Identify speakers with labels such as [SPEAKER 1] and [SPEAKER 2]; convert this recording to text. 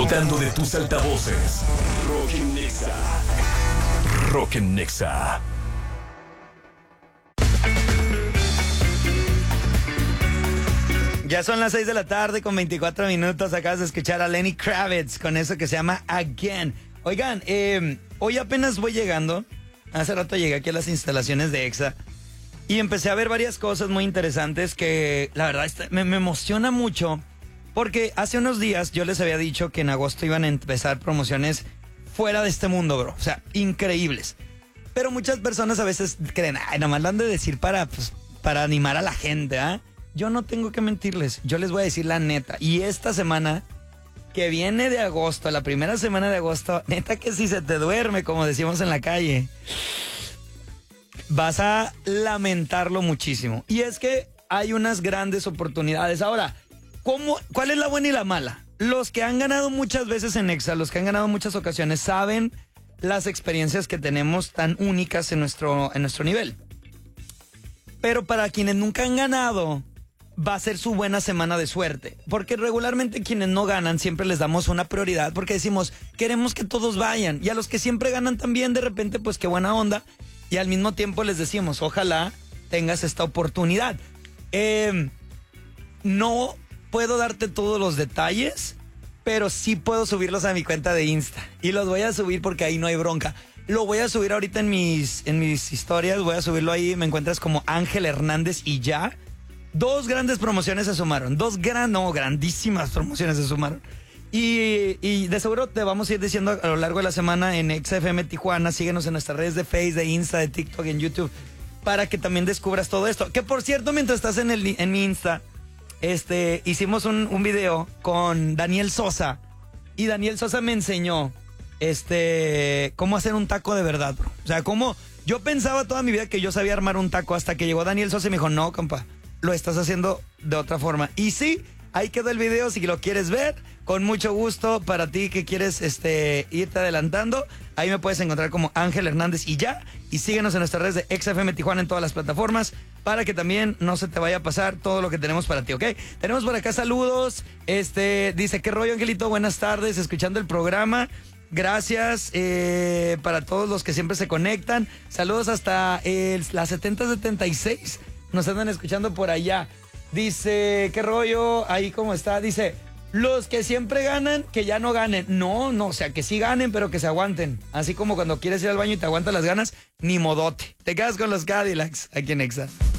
[SPEAKER 1] Explotando de tus altavoces. Rock en Nexa. Rock en Nexa.
[SPEAKER 2] Ya son las 6 de la tarde con 24 minutos. Acabas de escuchar a Lenny Kravitz con eso que se llama Again. Oigan, hoy apenas voy llegando. Hace rato llegué aquí a las instalaciones de EXA y empecé a ver varias cosas muy interesantes que la verdad me emociona mucho. Porque hace unos días yo les había dicho que en agosto iban a empezar promociones fuera de este mundo, bro. O sea, increíbles. Pero muchas personas a veces creen, ay, nomás lo han de decir para animar a la gente, ¿ah? Yo no tengo que mentirles, yo les voy a decir la neta. Y esta semana que viene de agosto, la primera semana de agosto, neta que si se te duerme, como decimos en la calle, vas a lamentarlo muchísimo. Y es que hay unas grandes oportunidades. Ahora, ¿cuál es la buena y la mala? Los que han ganado muchas veces en EXA, los que han ganado muchas ocasiones, saben las experiencias que tenemos tan únicas en nuestro nivel. Pero para quienes nunca han ganado, va a ser su buena semana de suerte. Porque regularmente quienes no ganan siempre les damos una prioridad porque decimos, queremos que todos vayan. Y a los que siempre ganan también, de repente, pues qué buena onda. Y al mismo tiempo les decimos, ojalá tengas esta oportunidad. No puedo darte todos los detalles, pero sí puedo subirlos a mi cuenta de Insta. Y los voy a subir porque ahí no hay bronca. Lo voy a subir ahorita en mis historias. Voy a subirlo ahí. Me encuentras como Ángel Hernández y ya. 2 grandes promociones se sumaron. Grandísimas promociones se sumaron. Y de seguro te vamos a ir diciendo a lo largo de la semana en XFM Tijuana. Síguenos en nuestras redes de Facebook, de Insta, de TikTok, en YouTube, para que también descubras todo esto. Que por cierto, mientras estás en mi Insta, hicimos un video con Daniel Sosa. Y Daniel Sosa me enseñó cómo hacer un taco de verdad, bro. O sea, cómo yo pensaba toda mi vida que yo sabía armar un taco, hasta que llegó Daniel Sosa y me dijo, no, compa, lo estás haciendo de otra forma. Y sí, ahí quedó el video, si lo quieres ver, con mucho gusto. Para ti que quieres irte adelantando, ahí me puedes encontrar como Ángel Hernández y ya. Y síguenos en nuestras redes de XFM Tijuana en todas las plataformas, para que también no se te vaya a pasar todo lo que tenemos para ti, ¿ok? Tenemos por acá saludos. Dice, ¿qué rollo, Angelito? Buenas tardes, escuchando el programa. Gracias para todos los que siempre se conectan. Saludos hasta las 7076. Nos andan escuchando por allá. Dice, ¿qué rollo? Ahí cómo está. Dice, los que siempre ganan, que ya no ganen. No, o sea, que sí ganen, pero que se aguanten. Así como cuando quieres ir al baño y te aguantas las ganas, ni modote. Te quedas con los Cadillacs aquí en EXA.